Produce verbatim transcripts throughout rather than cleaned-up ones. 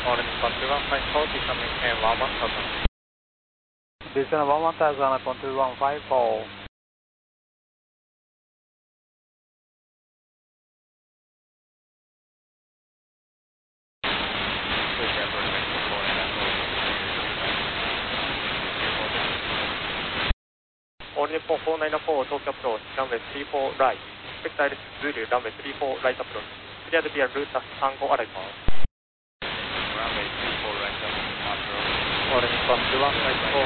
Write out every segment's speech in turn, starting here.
Orange one two one five four, descend maintain one one thousand. Descend one one thousand at one two one five four. Orange four four nine four, Tokyo approach, runway three four right. Expect Iris Zulu, runway three four right approach. Clear via route Tango Alpha. Runway three four right approach. Orange one two one five four.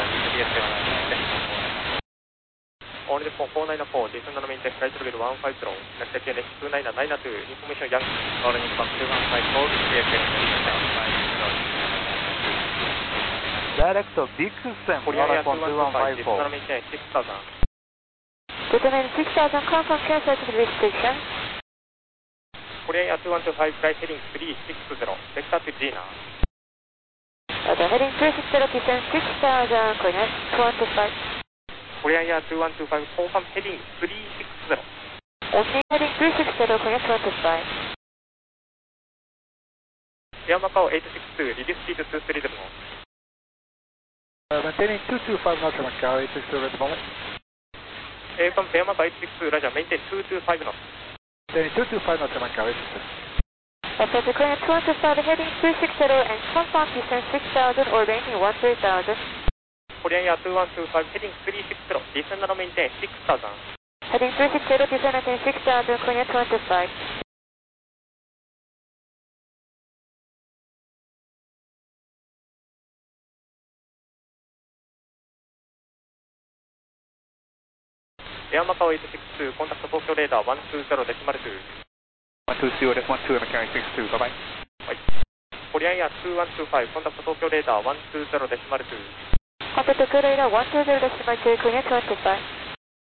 Orange four four nine four, descend and maintain flight level one five zero. Next T N H two nine nine two, information Yankee. Orange one two one five four, T N H one five zero. Direct Dixon, Orange one two one five four. Descend and maintain six thousand. Determine six thousand, confirm cancel to the restriction. Korean Air two one two five, flight heading three six zero, vector to Gina. Okay, heading three six zero, descend six thousand, Korean two one two five. Korean Air two one two five, confirm heading three six zero. Okay, heading three six zero, Korean two one two five. Air Macau eight six two, reduce speed to two three zero. Uh, maintaining two two five knots at Macau, eight six two at the moment. Air from Air Macau eight six two, Roger, maintain two two five knots. Maintaining two two five knots at Macau, eight six two. Okay, the Korean two one two five, heading three six zero and confirm descend six thousand or landing one three thousand. Korean Air two one two five, heading three six zero, descend and maintain six thousand. Heading three six zero, descend and maintain six thousand, Korean two one two five. Air Macau eight six two, contact Tokyo radar one two zero decimal two. one two zero decimal two, Macau eight six two, bye bye. Bye. Korean Air two one two five, contact Tokyo radar one two zero decimal two. Contact Tokyo radar one two zero decimal two, Korean two one two five.